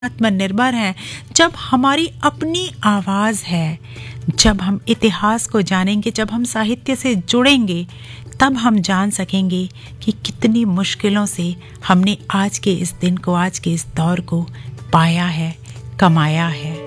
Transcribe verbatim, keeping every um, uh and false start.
आत्मनिर्भर हैं, जब हमारी अपनी आवाज़ है, जब हम इतिहास को जानेंगे, जब हम साहित्य से जुड़ेंगे, तब हम जान सकेंगे कि कितनी मुश्किलों से हमने आज के इस दिन को, आज के इस दौर को पाया है, कमाया है।